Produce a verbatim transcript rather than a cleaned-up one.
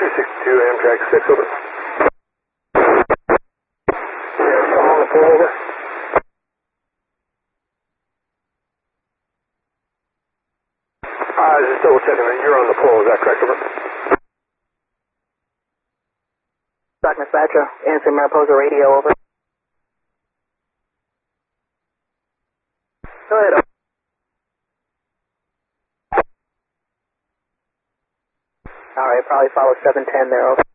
two sixty-two, Amtrak six, over. I'm on the pole, over. Uh, just double checking that you're on the pole, is that correct, over? Doc Dispatcher, answering Mariposa radio, over. Go ahead, over. Alright, probably follow seven ten there, over.